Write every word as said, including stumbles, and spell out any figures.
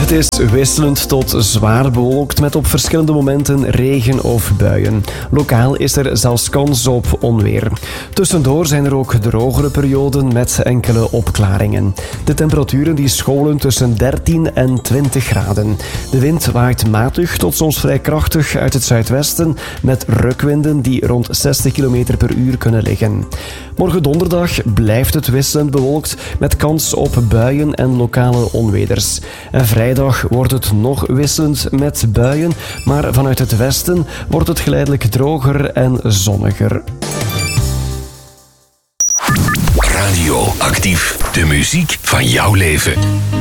Het is wisselend tot zwaar bewolkt met op verschillende momenten regen of buien. Lokaal is er zelfs kans op onweer. Tussendoor zijn er ook drogere perioden met enkele opklaringen. De temperaturen die scholen tussen dertien en twintig graden. De wind waait matig tot soms vrij krachtig uit het zuidwesten met rukwinden die rond zestig kilometer per uur kunnen liggen. Morgen donderdag blijft het wisselend bewolkt met kans op buien en lokale onweders. En vrijdag wordt het nog wisselend met buien, maar vanuit het westen wordt het geleidelijk droger en zonniger. Radio Actief, de muziek van jouw leven.